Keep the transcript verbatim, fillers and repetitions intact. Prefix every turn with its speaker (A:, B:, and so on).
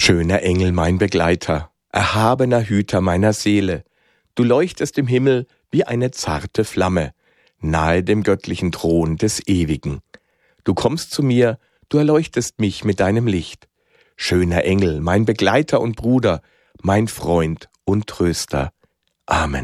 A: Schöner Engel, mein Begleiter, erhabener Hüter meiner Seele, du leuchtest im Himmel wie eine zarte Flamme, nahe dem göttlichen Thron des Ewigen. Du kommst zu mir, du erleuchtest mich mit deinem Licht. Schöner Engel, mein Begleiter und Bruder, mein Freund und Tröster. Amen.